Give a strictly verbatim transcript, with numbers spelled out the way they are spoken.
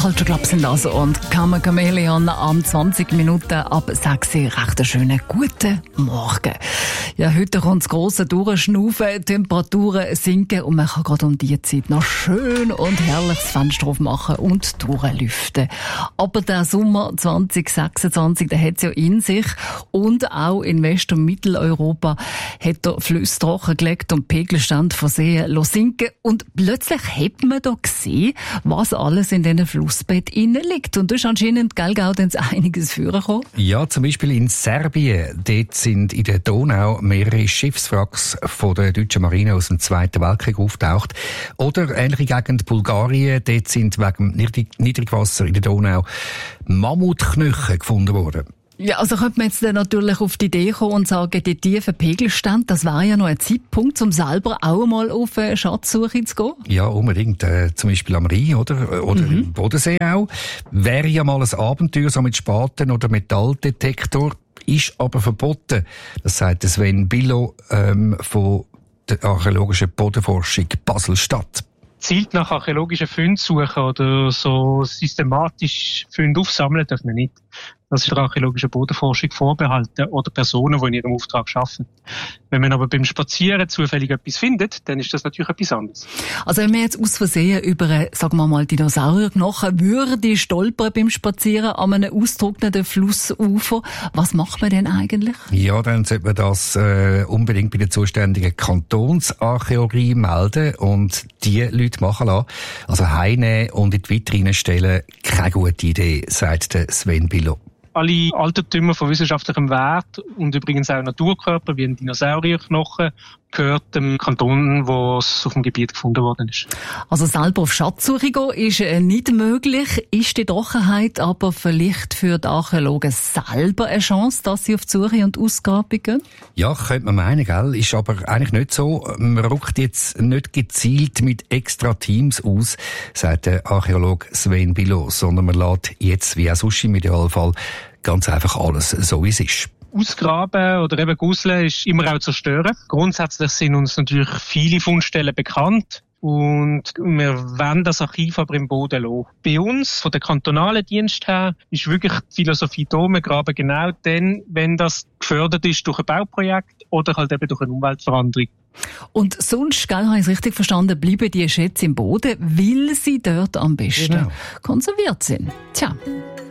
Culture Club sind das und Carmen Chameleon am zwanzig Minuten ab sechs Uhr. Recht einen schönen guten Morgen. Ja, heute kommt das grosse Durchschnaufen, Temperaturen sinken und man kann gerade um diese Zeit noch schön und herrlich das Fenster aufmachen und durchlüften. Aber der Sommer zwanzig sechsundzwanzig, der hat es ja in sich und auch in West- und Mitteleuropa hat der Flüsse trockengelegt und Pegelstand von Seen sinken und plötzlich hat man da gesehen, was alles in diesen Flussbett innen liegt. Und da ist anscheinend gell, einiges vorgekommen. Ja, zum Beispiel in Serbien. Dort sind in der Donau mehrere Schiffswracks von der deutschen Marine aus dem Zweiten Weltkrieg auftaucht. Oder ähnliche Gegend Bulgarien. Dort sind wegen Niedrigwasser in der Donau Mammutknochen gefunden worden. Ja, also könnte man jetzt dann natürlich auf die Idee kommen und sagen, die tiefen Pegelstände, das wäre ja noch ein Zeitpunkt, um selber auch mal auf eine Schatzsuche zu gehen. Ja, unbedingt. Äh, zum Beispiel am Rhein, oder? Oder mhm. im Bodensee auch. Wäre ja mal ein Abenteuer, so mit Spaten oder Metalldetektor, ist aber verboten. Das sagt Sven Billo ähm, von der archäologischen Bodenforschung Basel-Stadt. Zielt nach archäologischen Funden suchen oder so systematisch Funde aufsammeln darf man nicht. Das ist der archäologischen Bodenforschung vorbehalten oder Personen, die in ihrem Auftrag arbeiten. Wenn man aber beim Spazieren zufällig etwas findet, dann ist das natürlich etwas anderes. Also wenn man jetzt aus Versehen über einen, sagen wir mal, Dinosaurierknochen würde stolpern beim Spazieren an einem ausgetrockneten Flussufer, was macht man denn eigentlich? Ja, dann sollte man das äh, unbedingt bei der zuständigen Kantonsarchäologie melden und die Leute machen lassen. Also heimnehmen und in die Vitrine stellen, keine gute Idee, sagt der Sven Billo. Alle Altertümer von wissenschaftlichem Wert und übrigens auch Naturkörper wie ein Dinosaurierknochen gehört dem Kanton, wo es auf dem Gebiet gefunden worden ist. Also selber auf Schatzsuche gehen ist nicht möglich, ist die Trockenheit aber vielleicht für die Archäologen selber eine Chance, dass sie auf die Suche und Ausgrabung gehen? Ja, könnte man meinen, gell? Ist aber eigentlich nicht so. Man rückt jetzt nicht gezielt mit extra Teams aus, sagt der Archäologe Sven Billo, sondern man lässt jetzt, wie auch sonst im Idealfall, ganz einfach alles so, wie es ist. Ausgraben oder eben gusseln ist immer auch zerstören. Grundsätzlich sind uns natürlich viele Fundstellen bekannt und wir wollen das Archiv aber im Boden lassen. Bei uns, von der kantonalen Dienst her, ist wirklich die Philosophie da, wir graben genau dann, wenn das gefördert ist durch ein Bauprojekt oder halt eben durch eine Umweltveränderung. Und sonst, gell, habe ich es richtig verstanden, bleiben die Schätze im Boden, weil sie dort am besten genau konserviert sind. Tja.